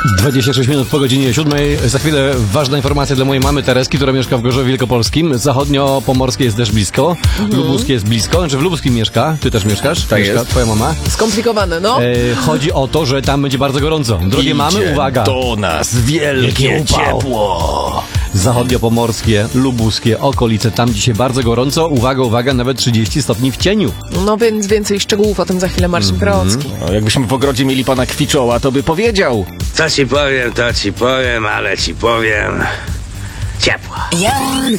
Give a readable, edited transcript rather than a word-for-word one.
26 minut po godzinie 7. Za chwilę ważna informacja dla mojej mamy Tereski, która mieszka w Gorzowie Wielkopolskim. Zachodnio-pomorskie jest też blisko. Lubuskie jest blisko. Znaczy w Lubuskim mieszka. Ty też mieszkasz? Tak jest. Twoja mama. Skomplikowane, no. Chodzi o to, że tam będzie bardzo gorąco. Drogie mamy, uwaga. do nas Wielkie upał. ciepło. Zachodnio-pomorskie, lubuskie, okolice. Tam dzisiaj bardzo gorąco. Uwaga, uwaga, nawet 30 stopni w cieniu. No więc więcej szczegółów o tym za chwilę Marcin Krocki. No, jakbyśmy w ogrodzie mieli pana Kwiczoła, to by powiedział. To ci powiem, ale ci powiem. Ciepło.